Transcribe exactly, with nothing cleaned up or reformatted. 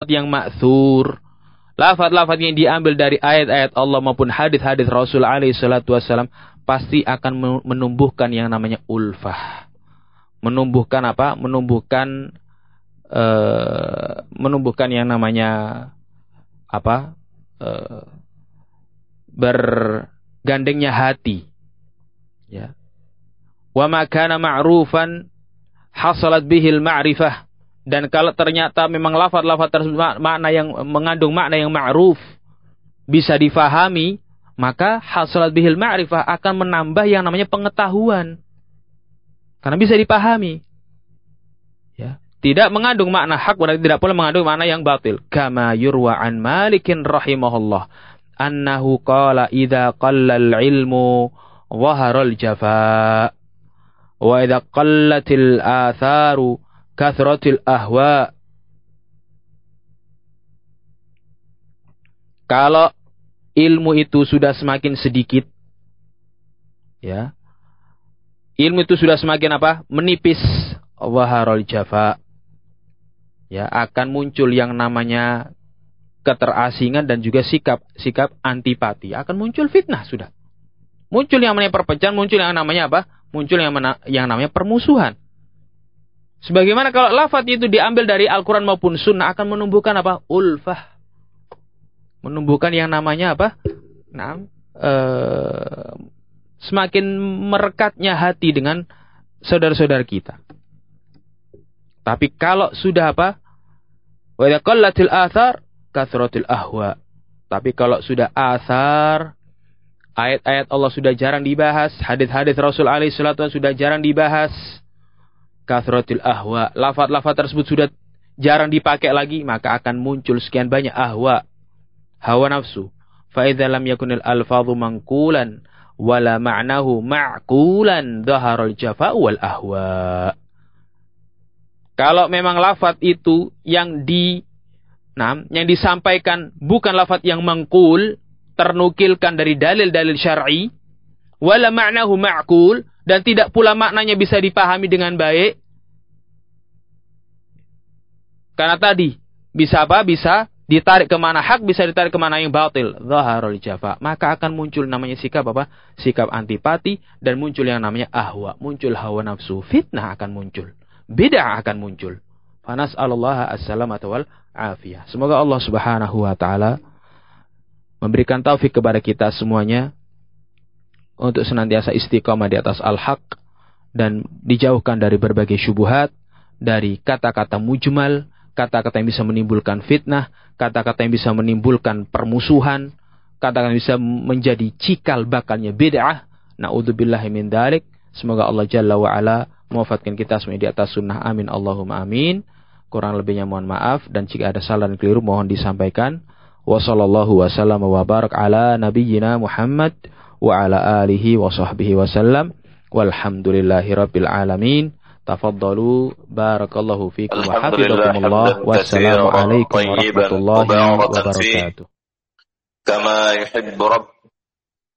lafaz-lafaz yang ma'thur, lafaz-lafaz yang diambil dari ayat-ayat Allah maupun hadis-hadis Rasul alaihi salatu wasallam, pasti akan menumbuhkan yang namanya ulfah. Menumbuhkan apa? Menumbuhkan uh, menumbuhkan yang namanya apa? Uh, bergandengnya hati. Ya. Wa ma kana ma'rufan hasalat bihil ma'rifah. Dan kalau ternyata memang lafaz-lafaz tersebut makna yang mengandung makna yang ma'ruf bisa difahami, maka hasalat bihil ma'rifah akan menambah yang namanya pengetahuan. Karena bisa dipahami. Ya. Tidak mengandung makna hak, berarti tidak pula mengandung makna yang batil. Kama yurwa an Malikin rahimahullah annahu qala idza qallal ilmu dhaharal jafa wa idza qallatil atharu kathratil ahwa. Kalau ilmu itu sudah semakin sedikit, ya, ilmu itu sudah semakin apa? Menipis, dhaharal jafa, ya, akan muncul yang namanya keterasingan dan juga sikap sikap antipati, akan muncul fitnah sudah. Muncul yang namanya perpecahan, muncul yang namanya apa? Muncul yang mana, yang namanya permusuhan. Sebagaimana kalau lafaz itu diambil dari Al-Quran maupun Sunnah akan menumbuhkan apa? Ulfah. Menumbuhkan yang namanya apa? Nah, ee, semakin merekatnya hati dengan saudara-saudara kita. Tapi kalau sudah apa? Wa idza qallatil athar kathratil ahwa. Tapi kalau sudah athar, ayat-ayat Allah sudah jarang dibahas, hadis-hadis Rasul alaihi salatu wasallam sudah jarang dibahas, kathratil ahwa, lafaz-lafaz tersebut sudah jarang dipakai lagi, maka akan muncul sekian banyak ahwa, hawa nafsu. Fa idza lam yakunil alfadhu manqulan wala ma'nahu ma'qulan dhaharal jafa wal ahwa. Kalau memang lafaz itu yang di nah, yang disampaikan bukan lafaz yang mangkul, ternukilkan dari dalil-dalil syar'i, wala ma'nahu ma'qul, dan tidak pula maknanya bisa dipahami dengan baik. Karena tadi bisa apa? Bisa ditarik ke mana hak, bisa ditarik ke mana yang batil. Dhaharul jafa. Maka akan muncul namanya sikap apa? Sikap antipati, dan muncul yang namanya ahwa, muncul hawa nafsu, fitnah akan muncul, bid'ah akan muncul. Fanas'alullaha as-salamata wal afiyah. Semoga Allah Subhanahu wa taala memberikan taufik kepada kita semuanya untuk senantiasa istiqamah di atas al-haq dan dijauhkan dari berbagai syubhat, dari kata-kata mujmal, kata-kata yang bisa menimbulkan fitnah, kata-kata yang bisa menimbulkan permusuhan, kata-kata yang bisa menjadi cikal bakalnya bid'ah. Na'udzubillahi min dzalik. Semoga Allah Jalla wa Ala mewafatkan kita semuanya di atas sunnah. Amin Allahumma amin. Kurang lebihnya mohon maaf, dan jika ada salah dan keliru mohon disampaikan. Wa sallallahu wa sallam wa barak ala nabiyyina Muhammad wa ala alihi wa sahbihi wa sallam. Walhamdulillahi rabbil alamin. Tafaddalu barakallahu fikum wa hafizakumullah. Wassalamu alaikum warahmatullahi wabarakatuh. Kama yuhibbu rabb